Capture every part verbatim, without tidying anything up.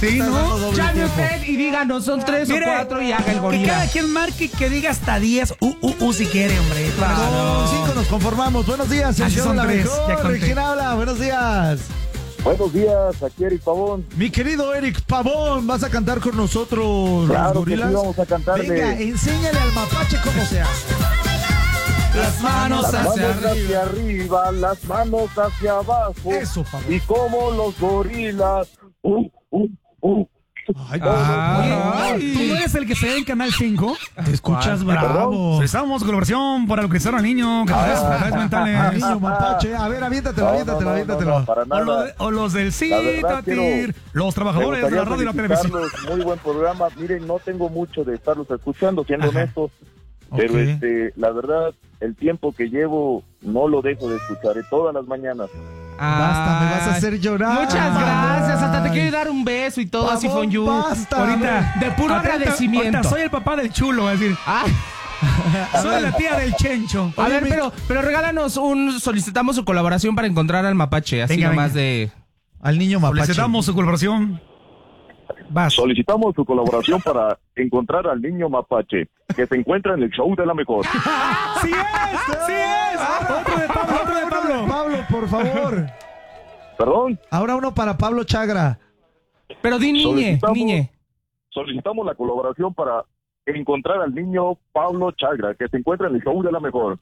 Sí, ¿no? Llame usted y díganos, son tres Mire, o cuatro y haga el que gorila. cada quien marque y que diga hasta diez. Uh, uh, uh, si quiere, hombre. Claro. Con cinco nos conformamos. Buenos días, el Así show son de la tres, mejor. ya conté. ¿Quién habla? Buenos días. Buenos días, aquí Eric Pavón. Mi querido Eric Pavón, ¿vas a cantar con nosotros, Claro los que gorilas? sí, vamos a cantar Venga, de- enséñale al mapache cómo se hace. Las manos Las hacia manos arriba. hacia arriba, las manos hacia abajo. Eso, Pavón. Y como los gorilas. Uh, uh, uh. Ay, Ah, Ay. ¿tú no eres el que se ve en Canal cinco? te escuchas ¿Cuál? bravo. Estamos en colaboración para localizar al niño que tiene enfermedades Ah, mentales. niño mapache, a ver, aviéntatelo, No, no, aviéntatelo, no, no, aviéntatelo. no, para O, lo nada. de- o los del La verdad, Citatir, quiero- los Me trabajadores de la gustaría radio y la televisión. felicitarlos, muy buen programa. Miren, no tengo mucho de estarlos escuchando, siendo Ajá. honesto. Pero Ok. este, la verdad, el tiempo que llevo no lo dejo de escuchar, eh, todas las mañanas. Basta, me vas a hacer llorar. Muchas gracias, hasta te Ay. quiero dar un beso y todo, así Pavón, con you. basta. Ahorita, De puro atenta, agradecimiento. ahorita soy el papá del chulo, es decir, Ah, soy la tía del chencho. a ver, pero, pero regálanos un, solicitamos su colaboración para encontrar al mapache, así Venga, nomás venga. de... Al niño mapache. Solicitamos su colaboración. Vas. Solicitamos su colaboración para encontrar al niño mapache que se encuentra en el show de la mejor. ¡Sí es! ¡Sí es! Otro de Pablo, otro de Pablo. Pablo, por favor. Perdón, Ahora uno para Pablo Chagra. Pero di niñe, Solicitamos- niñe. solicitamos la colaboración para encontrar al niño Pablo Chagra que se encuentra en el show de la mejor.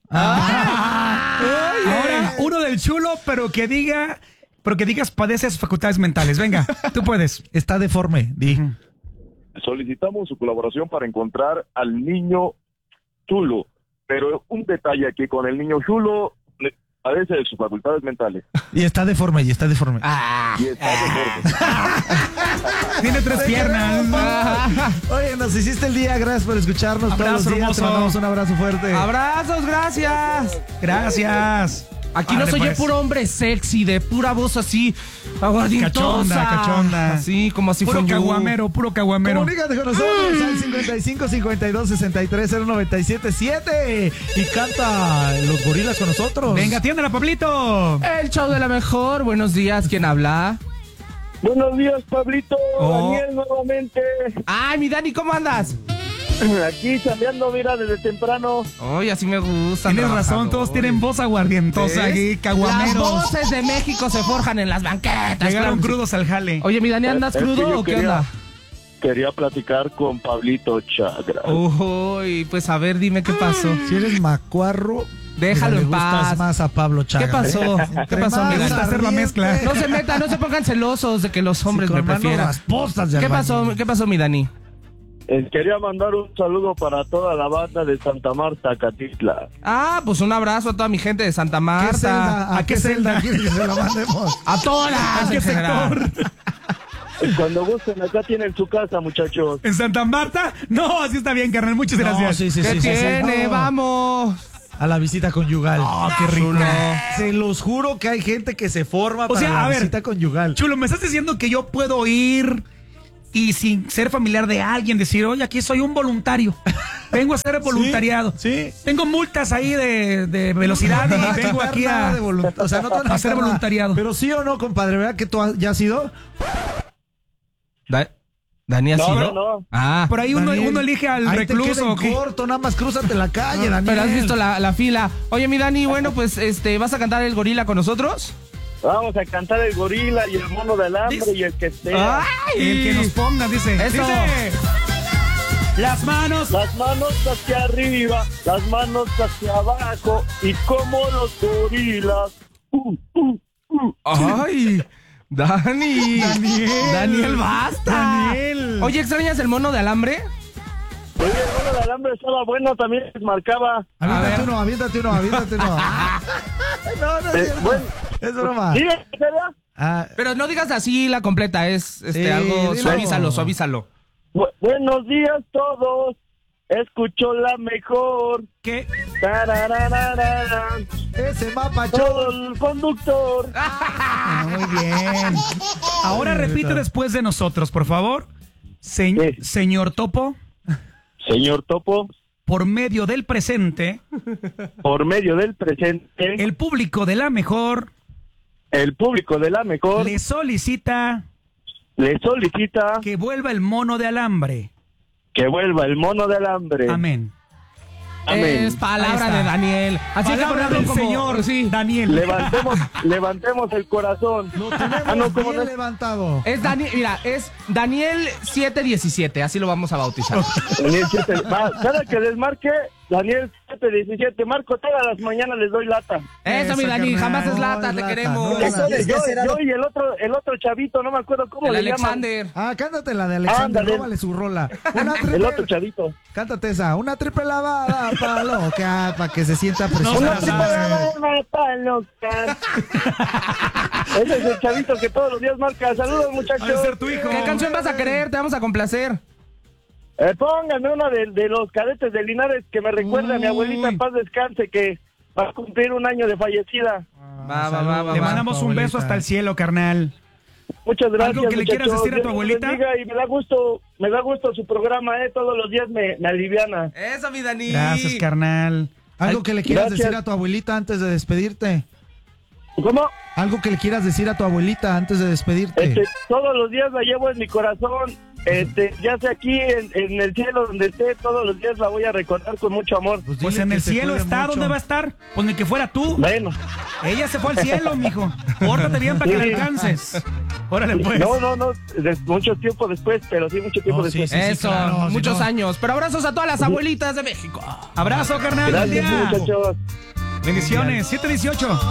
Ahora, uno del chulo, pero que diga, pero que digas padece sus facultades mentales. Venga, tú puedes. Está deforme, di. Solicitamos su colaboración para encontrar al niño chulo, pero un detalle aquí con el niño chulo le- padece de sus facultades mentales. Y está deforme, y está deforme. Ah, Y está deforme. Tiene tres piernas. Oye, nos hiciste el día, gracias por escucharnos todos Abrazo, los días. Te hermoso. mandamos un abrazo fuerte. abrazos, gracias. Gracias. Aquí no Órale, soy pues. puro hombre sexy, de pura voz así, aguardientosa. Cachonda, cachonda. Así, como así Puro fue yo. caguamero, puro caguamero. Comunícate con nosotros al cincuenta y cinco, cincuenta y dos, sesenta y tres, cero noventa y siete siete y canta Los Gorilas con nosotros. Venga, atiéndela, Pablito. El show de la mejor, buenos días, ¿quién habla? Buenos días, Pablito. Oh. Daniel nuevamente. Ay, mi Dani, ¿cómo andas? Aquí chambeando, mira, desde temprano. Ay, así me gusta. Tienes razón, todos tienen voz aguardientosa aquí, Las caguameros. voces de México se forjan en las banquetas. Llegaron claro. crudos al jale. Oye, mi Dani, ¿andas Es que crudo yo o qué quería- onda? Quería platicar con Pablito Chagra. Uy, pues a ver, dime qué pasó. Si eres macuarro, Déjalo le en gustas paz. más a Pablo Chagra. ¿Qué pasó? ¿Qué pasó, mi Me gusta Dani? hacer la mezcla. No se metan, no se pongan celosos de que los hombres Sí, me con manos prefieran. rasposas de ¿Qué albañil. pasó, qué pasó, mi Dani? Eh, quería mandar un saludo para toda la banda de Santa Marta, Catitla. Ah, pues un abrazo a toda mi gente de Santa ¿Qué Marta. celda? ¿A qué celda quieres que se lo mandemos? A todas. ¿A qué en general. sector? Cuando gusten, acá tienen su casa, muchachos. ¿En Santa Marta? No, así está bien, carnal. Muchas gracias. No, sí, sí, ¿Qué sí, sí, sí. tiene? No. Vamos. A la visita conyugal. Oh, qué rico. Se los juro que hay gente que se forma O para sea, la a ver, visita conyugal. Chulo, ¿me estás diciendo que yo puedo ir y sin ser familiar de alguien decir, oye, aquí soy un voluntario? Vengo a hacer el voluntariado. Sí. Tengo multas ahí de, de velocidad No te van y vengo quitar aquí nada a... de volun- o sea, no te van a hacer quitar nada. voluntariado. Pero sí o no, compadre, ¿verdad que tú has- ya has ido? Da- ¿Dani ha No, sido? no, no. Ah, Por ahí uno, Daniel, uno elige al ahí te recluso. queda en ¿o qué? corto, nada más crúzate la calle, Daniel. pero has visto la, la fila. Oye, mi Dani, bueno, pues, este, ¿vas a cantar el gorila con nosotros? Vamos a cantar el gorila y el mono de alambre Dice- y el que sea. ¡Ay! El que nos ponga, dice. Eso. Dice, las manos. Las manos hacia arriba, las manos hacia abajo y como los gorilas. Uh, uh, uh. ¡Ay! Dani. Daniel. Daniel, basta. Daniel. Oye, ¿extrañas el mono de alambre? Oye, el mono de alambre estaba bueno, también marcaba. A Aviéntate ver. uno, aviéntate uno, aviéntate uno. No, no es Eh, cierto. bueno. Es broma. ¿Sí? ¿En serio? Ah, Pero no digas así la completa, es este Sí, algo, dilo. suavízalo, suavízalo. Bu- buenos días todos. Escucho la mejor. ¿Qué? Tararararara. ese mapacho. Todo el conductor. Ah, muy bien. Ahora repite después de nosotros, por favor. Se- Sí. Señor Topo, Señor Topo, por medio del presente, por medio del presente, el público de la mejor el público de la mejor le solicita le solicita que vuelva el mono de alambre. que vuelva el mono de alambre. Amén. Amén. Es Ahí palabra está. de Daniel. Así que Palabra ponerlo del como- Señor, sí. Daniel. Levantemos, levantemos el corazón. Lo tenemos Ah, no, ¿cómo bien no es? levantado. Es Daniel, mira, es Daniel siete diecisiete, así lo vamos a bautizar. Daniel siete, va, cada que les marque, Daniel siete diecisiete, marco todas las mañanas, les doy lata. Eso, mi Eso, Dani, carnal. jamás es No, lata, es te lata, queremos. no es lata. Yo, yo y el otro, el otro chavito, no me acuerdo cómo El le llaman. Alexander. Ah, cántate la de Alexander, Ándale. róbale su rola. Una El otro triple, chavito. cántate esa, una triple lavada pa' loca, para que se sienta No, preciosa. Una triple lavada loca. Ese es el chavito que todos los días marca. Saludos, Ha de muchachos. ser tu hijo. ¿Qué canción vas a querer? Te vamos a complacer. Eh, pónganme una de, de los cadetes de Linares que me recuerde a mi Uy. abuelita en paz descanse, que va a cumplir un año de fallecida. Va, va, va, va, Le va. mandamos tu un beso abuelita. hasta el cielo, carnal. Muchas gracias. ¿Algo que le quieras muchachos. decir a tu Dios los abuelita? bendiga y me da gusto, me da gusto su programa, eh. Todos los días me, me aliviana. Eso, mi Dani. Gracias, carnal. Algo que le quieras Gracias. decir a tu abuelita antes de despedirte. ¿Cómo? Algo que le quieras decir a tu abuelita antes de despedirte. Este, todos los días la llevo en mi corazón. Este, ya sea aquí en, en el cielo donde esté, todos los días la voy a recordar con mucho amor. Pues dile en que el se cielo cuide está. mucho. ¿Dónde va a estar? Pues ni que fuera tú. Bueno, Ella se fue al cielo, mijo. Pórtate bien para que Sí. la alcances. Órale, pues. no, no, no, de- mucho tiempo después, pero sí, mucho tiempo No, sí, después. sí, Eso, claro, si muchos no- años. Pero abrazos a todas las abuelitas de México. Abrazo, carnal. Buen Gracias, día. muchachos. Bendiciones. siete dieciocho.